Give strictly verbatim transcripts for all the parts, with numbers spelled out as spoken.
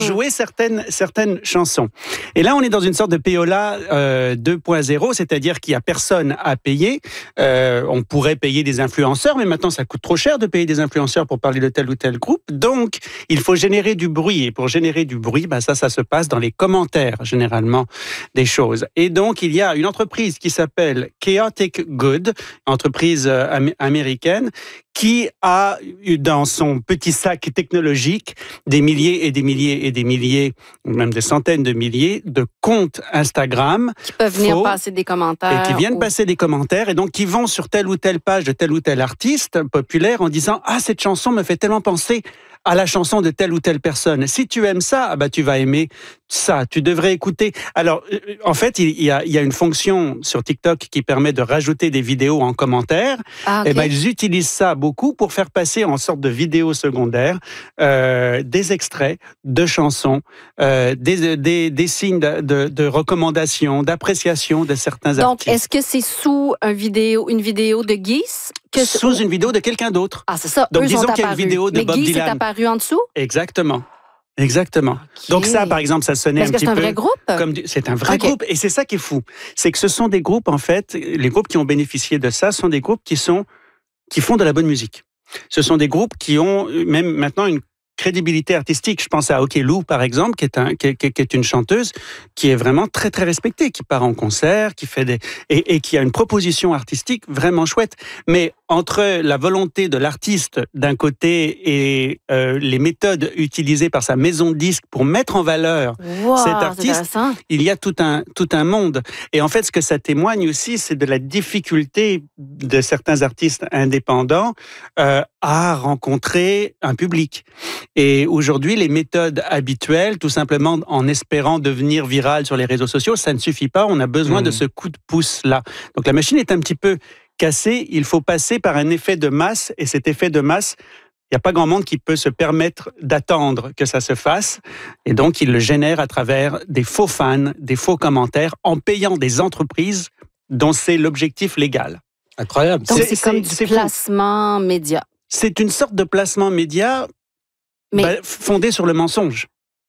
jouer certaines, certaines chansons. Et là, on est dans une sorte de Payola euh, deux point zéro, c'est-à-dire qu'il n'y a personne à payer. Euh, on pourrait payer des influenceurs, mais maintenant, ça coûte trop cher de payer des influenceurs pour parler de tel ou tel groupe. Donc, il faut générer du bruit. Et pour générer du bruit, ben ça, ça se passe dans les commentaires, généralement, des choses. Et donc, il y a une entreprise qui s'appelle Chaotic Good, entreprise euh, am- américaine, qui a eu dans son petit sac technologique des milliers et des milliers et des milliers, même des centaines de milliers de comptes Instagram qui peuvent venir faux, passer des commentaires. et qui viennent ou... passer des commentaires et donc qui vont sur telle ou telle page de tel ou tel artiste populaire en disant « Ah, cette chanson me fait tellement penser à la chanson de telle ou telle personne. Si tu aimes ça, ah bah, tu vas aimer ça. Tu devrais écouter. » Alors, en fait, il y a, il y a une fonction sur TikTok qui permet de rajouter des vidéos en commentaire. Ah, okay. Et ben, ils utilisent ça beaucoup pour faire passer en sorte de vidéos secondaires euh, des extraits de chansons, euh, des, des, des signes de, de, de recommandation, d'appréciation de certains Donc, artistes. Donc, est-ce que c'est sous un vidéo, une vidéo de Guy? Que sous une vidéo de quelqu'un d'autre. Ah, c'est ça. Donc, eux disons sont qu'il y a une vidéo de Mais Bob Guy Dylan. C'est apparu en dessous? Exactement. Exactement. Okay. Donc ça, par exemple, ça sonnait Est-ce un que petit c'est un peu vrai groupe? Comme du... C'est un vrai okay. groupe. Et c'est ça qui est fou. C'est que ce sont des groupes, en fait, les groupes qui ont bénéficié de ça sont des groupes qui sont, qui font de la bonne musique. Ce sont des groupes qui ont même maintenant une crédibilité artistique. Je pense à OK Lou, par exemple, qui est, un, qui, est, qui est une chanteuse qui est vraiment très, très respectée, qui part en concert, qui fait des... et, et qui a une proposition artistique vraiment chouette. Mais entre la volonté de l'artiste d'un côté et euh, les méthodes utilisées par sa maison de disques pour mettre en valeur wow, cet artiste, il y a tout un, tout un monde. Et en fait, ce que ça témoigne aussi, c'est de la difficulté de certains artistes indépendants euh, à rencontrer un public. Et aujourd'hui, les méthodes habituelles, tout simplement en espérant devenir viral sur les réseaux sociaux, ça ne suffit pas. On a besoin mmh. de ce coup de pouce-là. Donc la machine est un petit peu cassée. Il faut passer par un effet de masse. Et cet effet de masse, il n'y a pas grand monde qui peut se permettre d'attendre que ça se fasse. Et donc, il le génère à travers des faux fans, des faux commentaires, en payant des entreprises dont c'est l'objectif légal. Incroyable. Donc, c'est, c'est comme du placement fou. média. C'est une sorte de placement média Mais... bah, fondé sur le mensonge.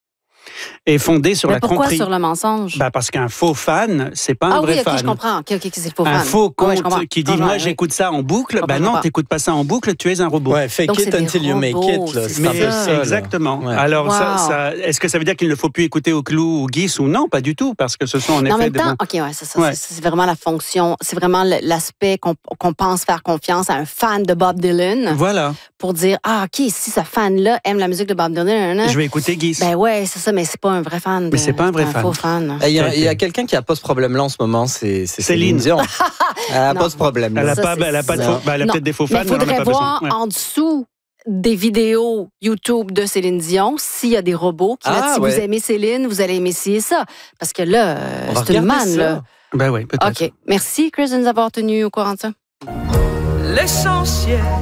Et fondé sur Mais la pourquoi tromperie. Sur le mensonge? Bah parce qu'un faux fan, c'est pas un ah vrai oui, okay, fan. Je comprends. Ok, ok, c'est le faux un fan. Un faux compte ouais, qui dit non, moi ouais. j'écoute ça en boucle. Ben bah non, t'écoutes pas ça en boucle, tu es un robot. Ouais, fake Donc, it until you make it. Là, c'est Mais ça. exactement. Ouais. Alors wow. ça, ça, est-ce que ça veut dire qu'il ne faut plus écouter au clou ou Guis ou non? Pas du tout, parce que ce sont en non, effet. En même de temps, bons... ok, ouais, c'est ça. Ouais. C'est, c'est vraiment la fonction, c'est vraiment l'aspect qu'on, qu'on pense faire confiance à un fan de Bob Dylan. Voilà. Pour dire ah ok, si ce fan-là aime la musique de Bob Dylan, je vais écouter Guis. Ben ouais, c'est ça, mais c'est pas un vrai fan. De, mais c'est pas un vrai un fan. Faux fan. Il y a, il y a quelqu'un qui a pas ce problème-là en ce moment, c'est, c'est Céline Dion. Elle a pas ce problème. Elle a Ça, pas, elle a pas de faux, ben, elle a non. peut-être des faux fans. Mais il faudrait pas voir besoin. Ouais. en dessous des vidéos YouTube de Céline Dion, s'il y a des robots qui ah, mettent, si ouais. vous aimez Céline, vous allez aimer ci et ça. Parce que là, On c'est une manne, là. Ben oui, peut-être. OK. Merci, Chris, de nous avoir tenus au courant de ça. L'essentiel